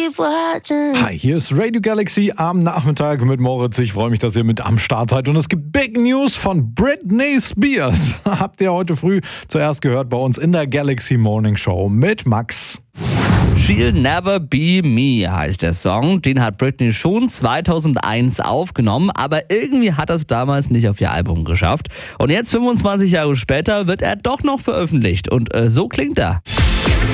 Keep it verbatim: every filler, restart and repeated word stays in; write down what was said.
keep watching. Hi, hier ist Radio Galaxy am Nachmittag mit Moritz. Ich freue mich, dass ihr mit am Start seid. Und es gibt Big News von Britney Spears. Habt ihr heute früh zuerst gehört bei uns in der Galaxy Morning Show mit Max. She'll Never Be Me heißt der Song. Den hat Britney schon zweitausendeins aufgenommen, aber irgendwie hat er es damals nicht auf ihr Album geschafft. Und jetzt, fünfundzwanzig Jahre später, wird er doch noch veröffentlicht. Und äh, so klingt er.